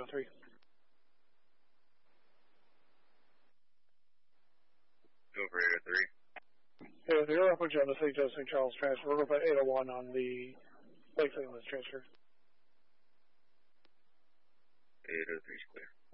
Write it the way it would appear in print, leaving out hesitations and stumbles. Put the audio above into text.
803. Over 803. 803, I'll put you on the St. Joe, St. Charles transfer. We're up at 801 on the Lake St. Louis transfer. 803 is clear.